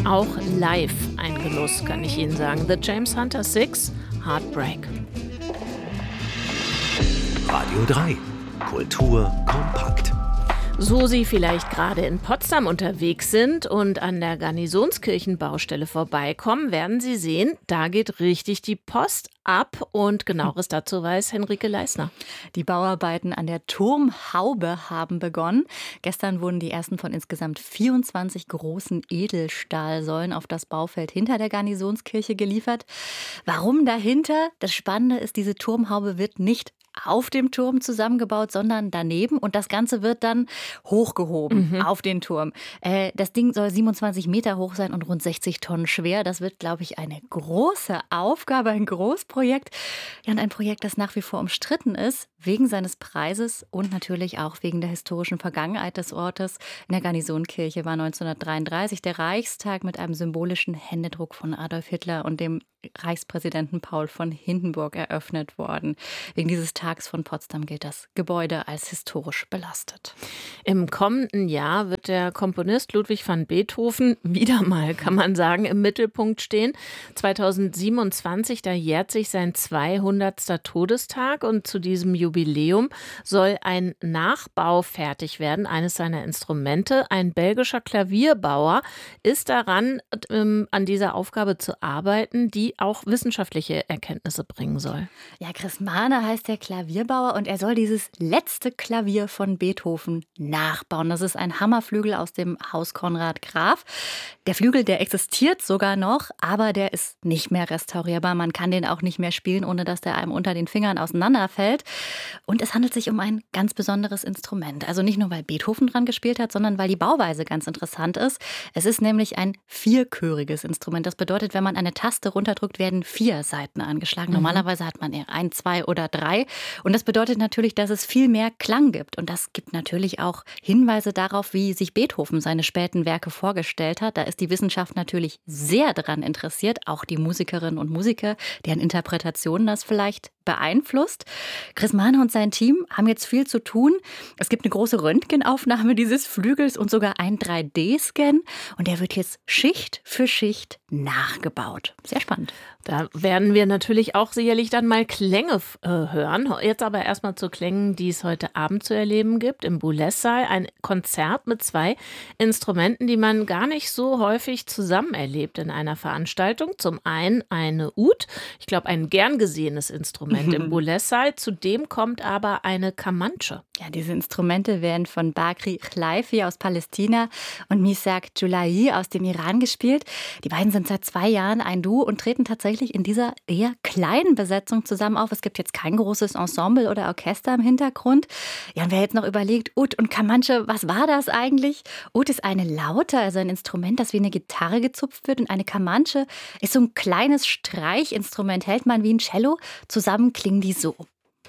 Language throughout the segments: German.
Auch live ein Genuss, kann ich Ihnen sagen. The James Hunter 6, Heartbreak. Radio 3, Kultur kompakt. So Sie vielleicht gerade in Potsdam unterwegs sind und an der Garnisonskirchenbaustelle vorbeikommen, werden Sie sehen, da geht richtig die Post ab. Und Genaueres dazu weiß Henrike Leisner. Die Bauarbeiten an der Turmhaube haben begonnen. Gestern wurden die ersten von insgesamt 24 großen Edelstahlsäulen auf das Baufeld hinter der Garnisonskirche geliefert. Warum dahinter? Das Spannende ist, diese Turmhaube wird nicht auf dem Turm zusammengebaut, sondern daneben. Und das Ganze wird dann hochgehoben auf den Turm. Das Ding soll 27 Meter hoch sein und rund 60 Tonnen schwer. Das wird, glaube ich, eine große Aufgabe, ein Großprojekt. Ja, und ein Projekt, das nach wie vor umstritten ist, wegen seines Preises und natürlich auch wegen der historischen Vergangenheit des Ortes. In der Garnisonkirche war 1933 der Reichstag mit einem symbolischen Händedruck von Adolf Hitler und dem Reichspräsidenten Paul von Hindenburg eröffnet worden. Wegen dieses Tags von Potsdam gilt das Gebäude als historisch belastet. Im kommenden Jahr wird der Komponist Ludwig van Beethoven wieder mal, kann man sagen, im Mittelpunkt stehen. 2027, da jährt sich sein 200. Todestag und zu diesem Jubiläum soll ein Nachbau fertig werden, eines seiner Instrumente. Ein belgischer Klavierbauer ist daran, an dieser Aufgabe zu arbeiten, die auch wissenschaftliche Erkenntnisse bringen soll. Ja, Chris Mahne heißt der Klavierbauer und er soll dieses letzte Klavier von Beethoven nachbauen. Das ist ein Hammerflügel aus dem Haus Konrad Graf. Der Flügel, der existiert sogar noch, aber der ist nicht mehr restaurierbar. Man kann den auch nicht mehr spielen, ohne dass der einem unter den Fingern auseinanderfällt. Und es handelt sich um ein ganz besonderes Instrument. Also nicht nur, weil Beethoven dran gespielt hat, sondern weil die Bauweise ganz interessant ist. Es ist nämlich ein vierchöriges Instrument. Das bedeutet, wenn man eine Taste runterdrückt, werden 4 Saiten angeschlagen. Normalerweise hat man eher 1, 2 oder 3. Und das bedeutet natürlich, dass es viel mehr Klang gibt. Und das gibt natürlich auch Hinweise darauf, wie sich Beethoven seine späten Werke vorgestellt hat. Da ist die Wissenschaft natürlich sehr daran interessiert, auch die Musikerinnen und Musiker, deren Interpretationen das vielleicht beeinflusst. Chris Mahne und sein Team haben jetzt viel zu tun. Es gibt eine große Röntgenaufnahme dieses Flügels und sogar einen 3D-Scan. Und der wird jetzt Schicht für Schicht nachgebaut. Sehr spannend. Da werden wir natürlich auch sicherlich dann mal Klänge hören. Jetzt aber erstmal zu Klängen, die es heute Abend zu erleben gibt im Boulez-Saal. Ein Konzert mit 2 Instrumenten, die man gar nicht so häufig zusammen erlebt in einer Veranstaltung. Zum einen eine Oud, ich glaube ein gern gesehenes Instrument im Boulez-Saal. Zudem kommt aber eine Kamanche. Ja, diese Instrumente werden von Bakri Chlaifi aus Palästina und Misak Julayi aus dem Iran gespielt. Die beiden sind seit 2 Jahren ein Duo und treten tatsächlich in dieser eher kleinen Besetzung zusammen auf. Es gibt jetzt kein großes Ensemble oder Orchester im Hintergrund. Ja, und wer jetzt noch überlegt, Oud und Kamanche, was war das eigentlich? Oud ist eine Laute, also ein Instrument, das wie eine Gitarre gezupft wird. Und eine Kamanche ist so ein kleines Streichinstrument, hält man wie ein Cello. Zusammen klingen die so.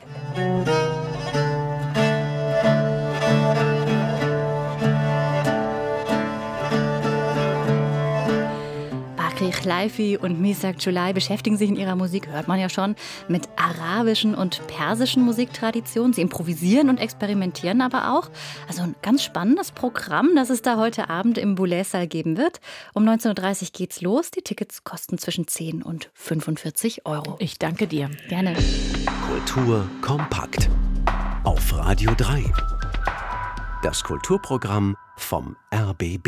Bakri Chlaifi und Misak Julayi beschäftigen sich in ihrer Musik, hört man ja schon, mit arabischen und persischen Musiktraditionen. Sie improvisieren und experimentieren aber auch. Also ein ganz spannendes Programm, das es da heute Abend im Boulez-Saal geben wird. Um 19.30 Uhr geht's los. Die Tickets kosten zwischen 10 und 45 Euro. Ich danke dir. Gerne. Kultur kompakt. Auf Radio 3. Das Kulturprogramm vom RBB.